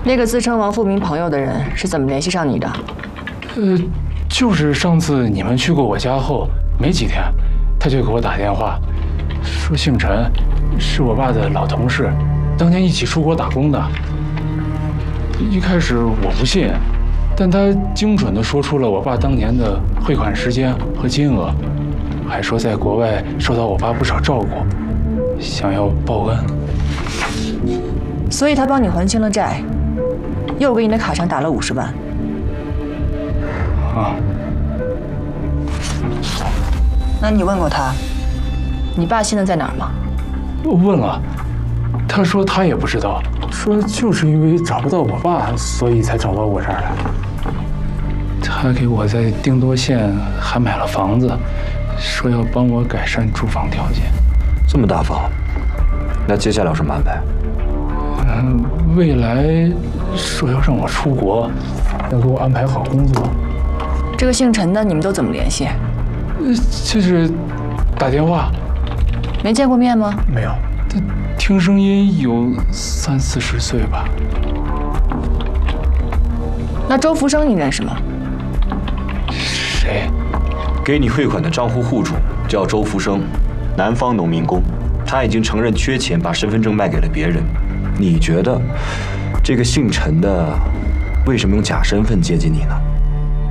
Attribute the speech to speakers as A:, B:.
A: 那个自称王富明朋友的人是怎么联系上你的？
B: 就是上次你们去过我家后没几天，他就给我打电话，说姓陈，是我爸的老同事，当年一起出国打工的。一开始我不信，但他精准地说出了我爸当年的汇款时间和金额，还说在国外受到我爸不少照顾，想要报恩。
A: 所以他帮你还清了债，又给你的卡上打了50万。
B: 啊。
A: 那你问过他，你爸现在在哪儿吗？
B: 我问了，他说他也不知道，说就是因为找不到我爸，所以才找到我这儿来。他给我在定多县还买了房子，说要帮我改善住房条件。
C: 这么大方，那接下来有什么安排？
B: 未来说要让我出国，要给我安排好工作。
A: 这个姓陈的，你们都怎么联系？
B: 就是打电话。
A: 没见过面吗？
B: 没有，他听声音有30、40岁吧。
A: 那周福生你认识吗？
B: 谁？
C: 给你汇款的账户户主叫周福生，南方农民工，他已经承认缺钱，把身份证卖给了别人。你觉得这个姓陈的为什么用假身份接近你呢？